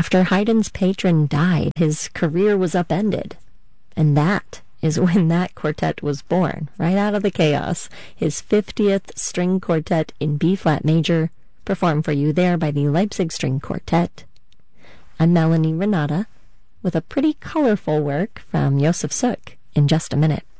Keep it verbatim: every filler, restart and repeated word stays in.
After Haydn's patron died, his career was upended. And that is when that quartet was born, right out of the chaos. His fiftieth string quartet in B-flat major, performed for you there by the Leipzig String Quartet. I'm Melanie Renata, with a pretty colorful work from Josef Suk in just a minute.